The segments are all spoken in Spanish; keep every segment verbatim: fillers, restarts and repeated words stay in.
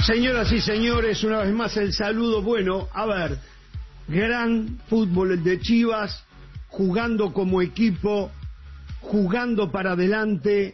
Señoras y señores, una vez más el saludo. Bueno, a ver, gran fútbol el de Chivas, jugando como equipo, jugando para adelante,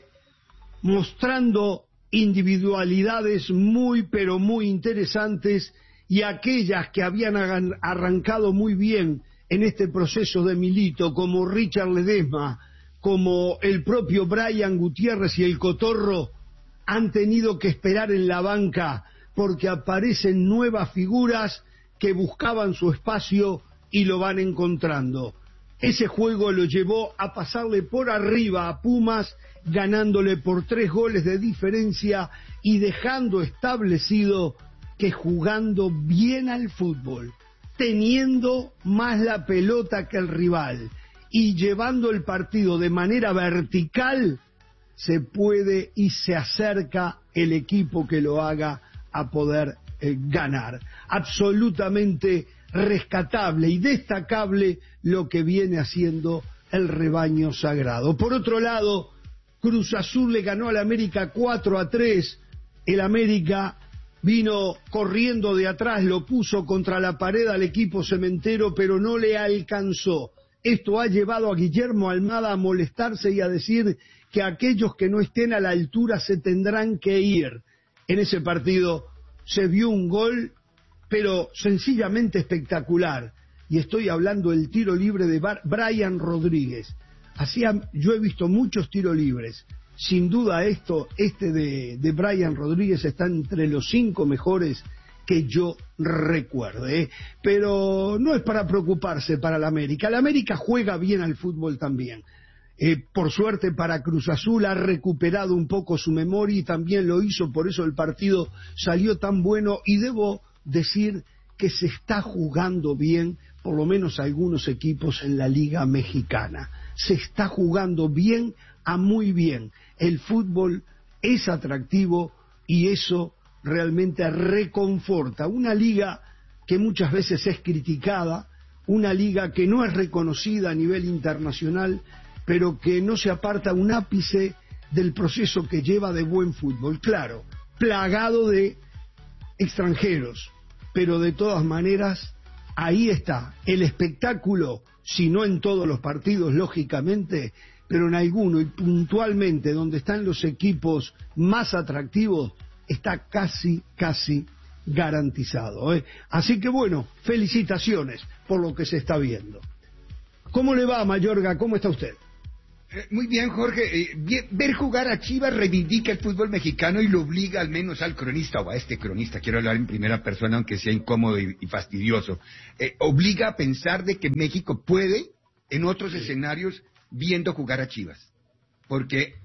mostrando individualidades muy pero muy interesantes, y aquellas que habían arrancado muy bien en este proceso de Milito, como Richard Ledesma, como el propio Brian Gutiérrez y el Cotorro, han tenido que esperar en la banca porque aparecen nuevas figuras que buscaban su espacio y lo van encontrando. Ese juego lo llevó a pasarle por arriba a Pumas, ganándole por tres goles de diferencia y dejando establecido que jugando bien al fútbol, teniendo más la pelota que el rival y llevando el partido de manera vertical, se puede y se acerca el equipo que lo haga a poder eh, ganar. Absolutamente rescatable y destacable lo que viene haciendo el rebaño sagrado. Por otro lado, Cruz Azul le ganó al América cuatro a tres. El América vino corriendo de atrás, lo puso contra la pared al equipo cementero, pero no le alcanzó. Esto ha llevado a Guillermo Almada a molestarse y a decir que aquellos que no estén a la altura se tendrán que ir. En ese partido se vio un gol, pero sencillamente espectacular. Y estoy hablando del tiro libre de Brian Rodríguez. Hacía, yo he visto muchos tiros libres. Sin duda esto, este de, de Brian Rodríguez está entre los cinco mejores que yo recuerde, ¿eh? Pero no es para preocuparse para la América. La América juega bien al fútbol también. Eh, por suerte para Cruz Azul ha recuperado un poco su memoria y también lo hizo, por eso el partido salió tan bueno, y debo decir que se está jugando bien, por lo menos algunos equipos en la Liga Mexicana. Se está jugando bien a muy bien. El fútbol es atractivo y eso realmente reconforta. Una liga que muchas veces es criticada, una liga que no es reconocida a nivel internacional, pero que no se aparta un ápice del proceso que lleva de buen fútbol. Claro, plagado de extranjeros, pero de todas maneras, ahí está el espectáculo, si no en todos los partidos, lógicamente, pero en alguno y puntualmente donde están los equipos más atractivos, está casi, casi garantizado, ¿eh? Así que bueno, felicitaciones por lo que se está viendo. ¿Cómo le va, Mayorga? ¿Cómo está usted? Eh, muy bien, Jorge. Eh, bien, ver jugar a Chivas reivindica el fútbol mexicano y lo obliga al menos al cronista, o a este cronista, quiero hablar en primera persona aunque sea incómodo y, y fastidioso, eh, obliga a pensar de que México puede, en otros sí. escenarios, viendo jugar a Chivas. Porque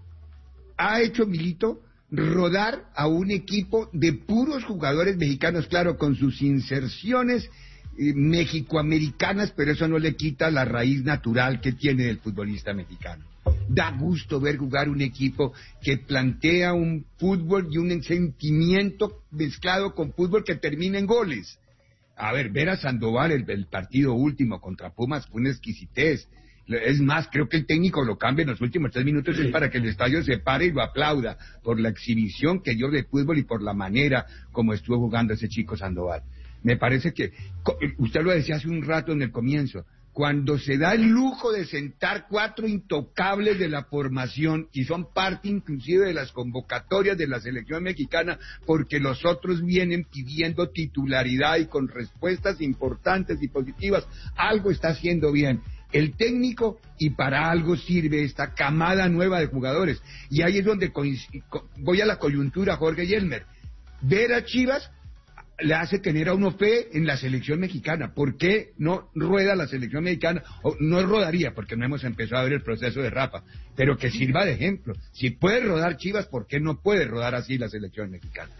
ha hecho Milito rodar a un equipo de puros jugadores mexicanos, claro, con sus inserciones eh, mexicoamericanas, pero eso no le quita la raíz natural que tiene el futbolista mexicano. Da gusto ver jugar un equipo que plantea un fútbol y un sentimiento mezclado con fútbol que termina en goles. A ver, ver a Sandoval el, el partido último contra Pumas fue una exquisitez. Es más, creo que el técnico lo cambia en los últimos tres minutos sí. es para que el estadio se pare y lo aplauda por la exhibición que dio de fútbol y por la manera como estuvo jugando ese chico Sandoval. Me parece que, usted lo decía hace un rato en el comienzo, cuando se da el lujo de sentar cuatro intocables de la formación y son parte inclusive de las convocatorias de la selección mexicana, porque los otros vienen pidiendo titularidad y con respuestas importantes y positivas, algo está haciendo bien el técnico y para algo sirve esta camada nueva de jugadores. Y ahí es donde voy a la coyuntura, Jorge y Elmer. Ver a Chivas le hace tener a uno fe en la selección mexicana. ¿Por qué no rueda la selección mexicana? O no rodaría, porque no hemos empezado a ver el proceso de Rafa, pero que sirva de ejemplo. Si puede rodar Chivas, ¿por qué no puede rodar así la selección mexicana?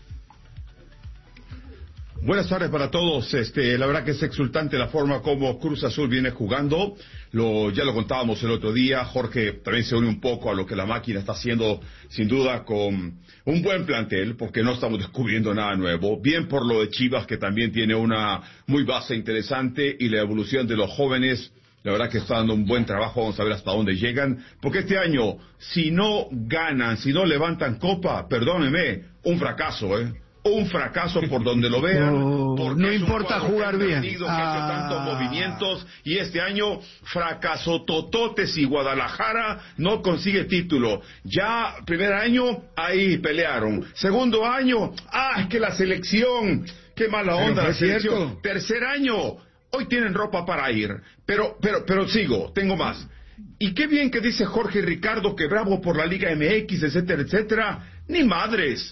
Buenas tardes para todos. Este, la verdad que es exultante la forma como Cruz Azul viene jugando. Lo, ya lo contábamos el otro día. Jorge también se une un poco a lo que la máquina está haciendo, sin duda, con un buen plantel, porque no estamos descubriendo nada nuevo. Bien por lo de Chivas, que también tiene una muy base interesante, y la evolución de los jóvenes. La verdad que está dando un buen trabajo. Vamos a ver hasta dónde llegan, porque este año, si no ganan, si no levantan copa, perdónenme, un fracaso, ¿eh? un fracaso por donde lo vean. No, porque no es un importa jugador jugar que ha bien. tenido, que ha hecho Ah. tantos movimientos, y este año fracaso tototes y Guadalajara no consigue título. Ya primer año ahí pelearon. Segundo año, ah, es que la selección, qué mala Pero onda fue la selección. cierto. Tercer año, hoy tienen ropa para ir. Pero, pero, pero sigo, tengo más. Y qué bien que dice Jorge Ricardo que bravo por la Liga M X, etcétera, etcétera. Ni madres.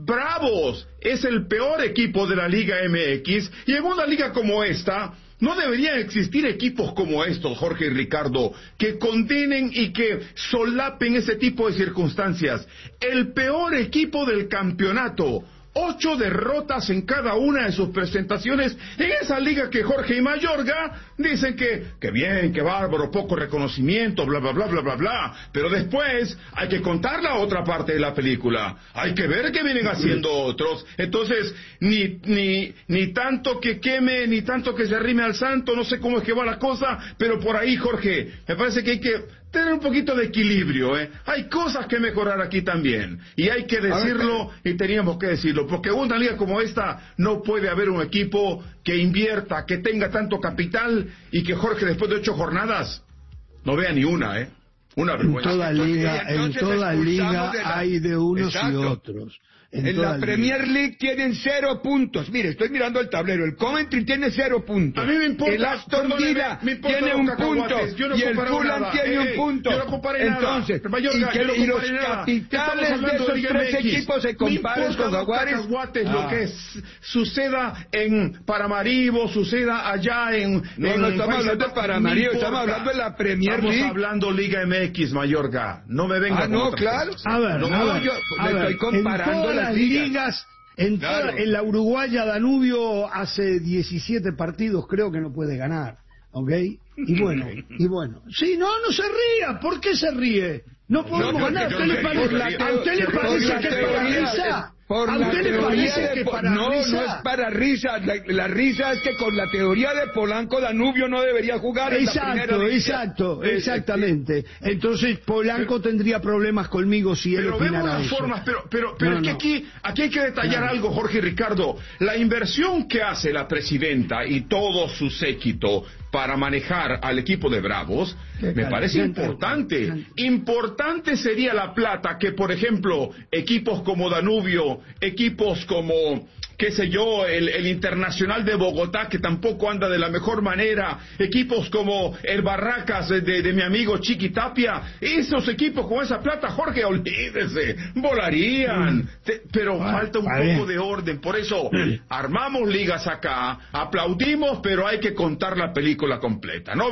Bravos es el peor equipo de la Liga M X, y en una liga como esta no deberían existir equipos como estos, Jorge y Ricardo, que condenen y que solapen ese tipo de circunstancias. El peor equipo del campeonato. Ocho derrotas en cada una de sus presentaciones en esa liga que Jorge y Mayorga dicen que, que bien, que bárbaro, poco reconocimiento, bla, bla, bla, bla, bla, bla. Pero después hay que contar la otra parte de la película. Hay que ver qué vienen haciendo otros. Entonces, ni, ni, ni tanto que queme, ni tanto que se arrime al santo, no sé cómo es que va la cosa, pero por ahí, Jorge, me parece que hay que tener un poquito de equilibrio, ¿eh? Hay cosas que mejorar aquí también, y hay que decirlo, y teníamos que decirlo, porque en una liga como esta no puede haber un equipo que invierta, que tenga tanto capital, y que Jorge después de ocho jornadas no vea ni una, ¿eh? Una En vergüenza. toda liga, en Entonces toda expulsamos liga de la- hay de unos y Exacto. otros. En, En toda la liga. Premier League tienen cero puntos. Mire, estoy mirando el tablero. El Coventry tiene cero puntos. A mí me importa, El Aston perdóneme, Villa me importa tiene los un cacahuates, punto. yo no y el comparo Fulham nada. tiene Ey, un ey, punto. yo no comparé nada. Entonces, Mayorga, y, que- yo no y los comparé nada. capitales Estamos de hablando esos Liga tres M X. equipos se comparan Me con importan los Jaguares. cacahuates, Ah. lo que es- suceda en Paramaribo, suceda allá en... No, en no estamos Países hablando de Bajos, Paramaribo, no estamos importa. hablando de la Premier Estamos League. hablando Liga M X, Mayorga. No me venga Ah, con no, otras claro. cosas. A ver, No, a ver, yo a le ver, estoy comparando en todas las las ligas. ligas, en, toda- Claro. en la Uruguaya Danubio hace diecisiete partidos creo que no puede ganar, ¿ok? Y bueno, y bueno. Sí, no, no se ría, ¿por qué se ríe? No podemos porque ganar, ¿a yo usted no le me parece, río. ¿a usted le Por parece la que es para teoría, risa? Por ¿A la usted le teoría parece de que es Po- para no, risa? no es para risa. La, la risa es que con la teoría de Polanco Danubio no debería jugar en la primera Exacto, división. exacto, Eh, exactamente. Entonces Polanco tendría problemas conmigo si él Pero vemos opinara las eso. formas, pero, pero, pero No, es que no. aquí, aquí hay que detallar Claro. algo, Jorge y Ricardo. La inversión que hace la presidenta y todo su séquito para manejar al equipo de Bravos, Qué me calentante. parece importante. Importante sería la plata que, por ejemplo, equipos como Danubio, equipos como, qué sé yo, el, el Internacional de Bogotá, que tampoco anda de la mejor manera, equipos como el Barracas de, de, de mi amigo Chiqui Tapia, esos equipos con esa plata, Jorge, olvídese, volarían. Te- pero Ah, falta un está poco bien. de orden, por eso armamos ligas acá, aplaudimos, pero hay que contar la película completa, ¿no?